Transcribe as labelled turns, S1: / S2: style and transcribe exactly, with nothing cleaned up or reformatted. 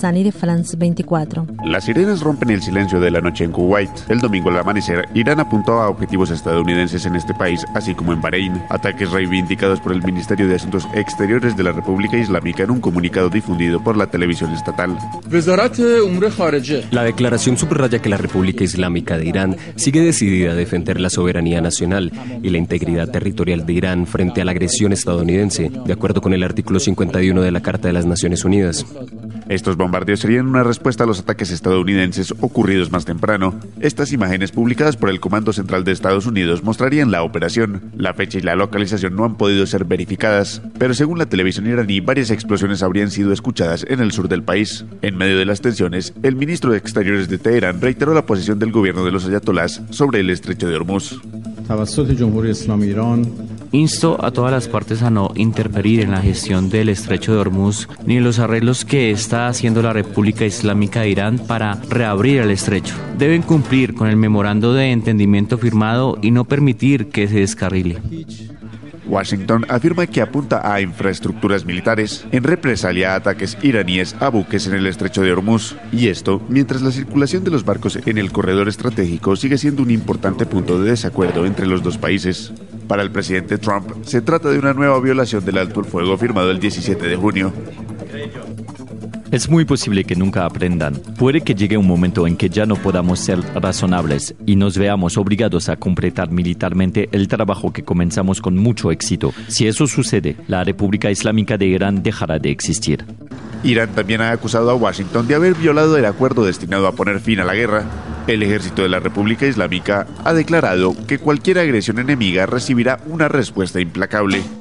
S1: Barzani de France veinticuatro.
S2: Las sirenas rompen el silencio de la noche en Kuwait. El domingo al amanecer, Irán apuntó a objetivos estadounidenses en este país, así como en Bahrein. Ataques reivindicados por el Ministerio de Asuntos Exteriores de la República Islámica en un comunicado difundido por la televisión estatal.
S3: La declaración subraya que la República Islámica de Irán sigue decidida a defender la soberanía nacional y la integridad territorial de Irán frente a la agresión estadounidense, de acuerdo con el artículo cincuenta y uno de la Carta de las Naciones Unidas.
S2: Estos bombardeos serían una respuesta a los ataques estadounidenses ocurridos más temprano. Estas imágenes publicadas por el Comando Central de Estados Unidos mostrarían la operación. La fecha y la localización no han podido ser verificadas, pero según la televisión iraní, varias explosiones habrían sido escuchadas en el sur del país. En medio de las tensiones, el ministro de Exteriores de Teherán reiteró la posición del gobierno de los ayatolás sobre el estrecho de Hormuz.
S4: Insto a todas las partes a no interferir en la gestión del estrecho de Hormuz ni en los arreglos que está haciendo la República Islámica de Irán para reabrir el estrecho. Deben cumplir con el memorando de entendimiento firmado y no permitir que se descarrile.
S2: Washington afirma que apunta a infraestructuras militares en represalia a ataques iraníes a buques en el estrecho de Hormuz, y esto mientras la circulación de los barcos en el corredor estratégico sigue siendo un importante punto de desacuerdo entre los dos países. Para el presidente Trump, se trata de una nueva violación del alto el fuego firmado el diecisiete de junio.
S5: Es muy posible que nunca aprendan. Puede que llegue un momento en que ya no podamos ser razonables y nos veamos obligados a completar militarmente el trabajo que comenzamos con mucho éxito. Si eso sucede, la República Islámica de Irán dejará de existir.
S2: Irán también ha acusado a Washington de haber violado el acuerdo destinado a poner fin a la guerra. El ejército de la República Islámica ha declarado que cualquier agresión enemiga recibirá una respuesta implacable.